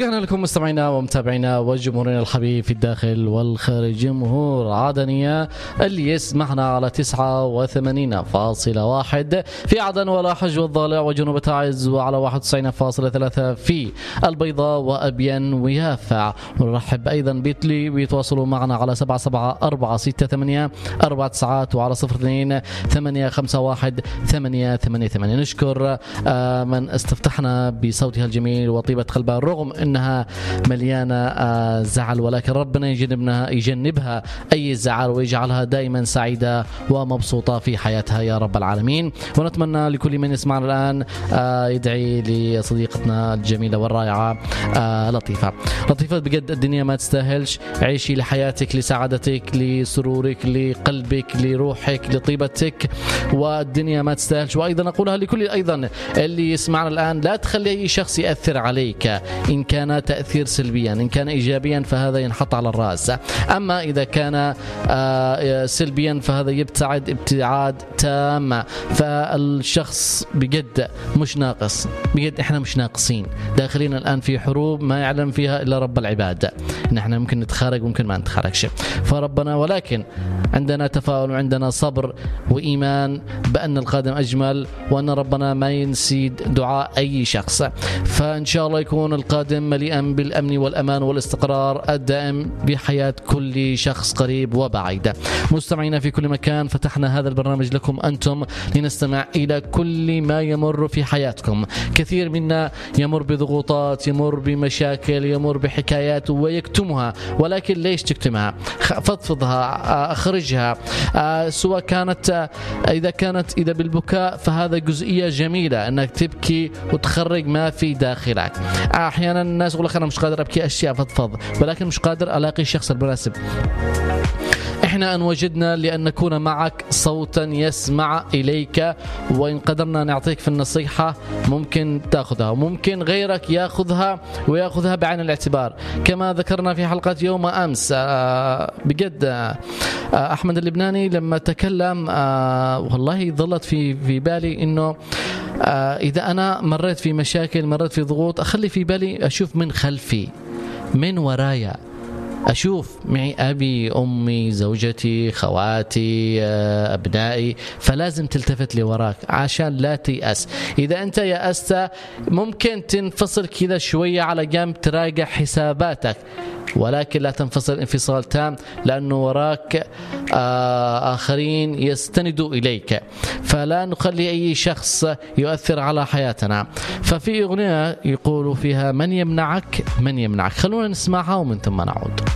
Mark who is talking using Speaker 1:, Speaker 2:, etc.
Speaker 1: ورجعنا لكم مستمعينا ومتابعينا وجمهورنا الحبيب في الداخل والخارج. جمهور عدنية اللي يسمعنا على 89.1 في عدن ولاحج والضالع وجنوب تعز، وعلى 91.3 في البيضاء وأبين ويافع. ونرحب أيضا بيتلي بيتواصلوا معنا على 77468 49 وعلى 02-851-888. نشكر من استفتحنا بصوتها الجميل وطيبة قلبها رغم انها مليانه زعل، ولكن ربنا يجنبها اي زعل ويجعلها دائما سعيده ومبسوطه في حياتها يا رب العالمين. ونتمنى لكل من يسمعنا الان يدعي لصديقتنا الجميله والرائعه لطيفه. بجد الدنيا ما تستاهلش. عيشي لحياتك، لسعادتك، لسرورك، لقلبك، لروحك، لطيبتك، والدنيا ما تستاهلش. وايضا اقولها لكل ايضا اللي يسمعنا الان، لا تخلي اي شخص ياثر عليك، إن كان تأثير سلبيا، إن كان إيجابيا فهذا ينحط على الرأس، أما إذا كان سلبيا فهذا يبتعد ابتعاد تام. فالشخص بجد مش ناقص، بجد إحنا مش ناقصين، داخلين الآن في حروب ما يعلم فيها إلا رب العباد. نحن ممكن نتخارج وممكن ما نتخارجش فربنا، ولكن عندنا تفاؤل وعندنا صبر وإيمان بأن القادم أجمل، وأن ربنا ما ينسي دعاء أي شخص. فإن شاء الله يكون القادم مليئا بالأمن والأمان والاستقرار الدائم بحياة كل شخص قريب وبعيد. مستمعينا في كل مكان، فتحنا هذا البرنامج لكم أنتم لنستمع إلى كل ما يمر في حياتكم. كثير منا يمر بضغوطات، يمر بمشاكل، يمر بحكايات ويكتمها، ولكن ليش تكتمها؟ فضفضها، أخرجها. سواء كانت إذا بالبكاء فهذا جزئية جميلة أنك تبكي وتخرج ما في داخلك. احيانا الناس يقول لك انا مش قادر ابكي اشياء فضفض، ولكن مش قادر الاقي الشخص المناسب. احنا ان وجدنا لان نكون معك صوتا يسمع اليك، وان قدرنا نعطيك في النصيحه ممكن تاخذها وممكن غيرك ياخذها بعين الاعتبار. كما ذكرنا في حلقه يوم امس بجد احمد اللبناني لما تكلم والله ظلت في بالي انه إذا أنا مريت في مشاكل، مريت في ضغوط، أخلي في بالي أشوف من خلفي، من ورايا، أشوف معي أبي، أمي، زوجتي، خواتي، أبنائي. فلازم تلتفت لوراك عشان لا تيأس. إذا أنت يأست ممكن تنفصل كذا شوية على جنب تراجع حساباتك، ولكن لا تنفصل انفصال تام، لأنه وراك آخرين يستندوا إليك. فلا نخلي أي شخص يؤثر على حياتنا. ففي أغنية يقولوا فيها من يمنعك. خلونا نسمعها ومن ثم نعود.